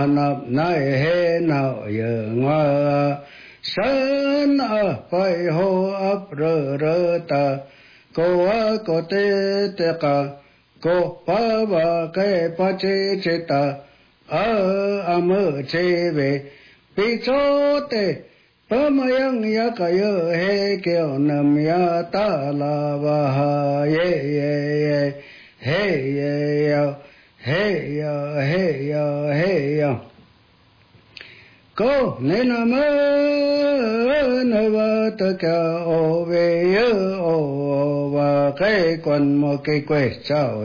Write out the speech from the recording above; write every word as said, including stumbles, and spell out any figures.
mà nập nay he nào giờ ngoa sơn ở phải hồ ấp rơ rơ ta cô a cô tê tê ca cô pa ba cái pa chê chê ta ở âm chê về bị chốt tê pamayang ya kayo he kyo nam ya ta la ba ha ye ye ye he ye yo he yo he yo he yo cô nên là mơ nơi ba ta cả ô về yo ô và cái quần một cái quê chào